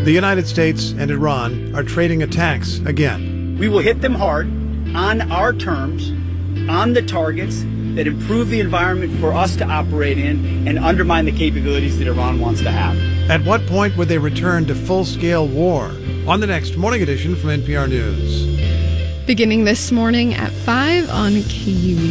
The United States and Iran are trading attacks again. We will hit them hard, on our terms, on the targets that improve the environment for us to operate in and undermine the capabilities that Iran wants to have. At what point would they return to full-scale war? On the next Morning Edition from NPR News. Beginning this morning at 5 on KUET.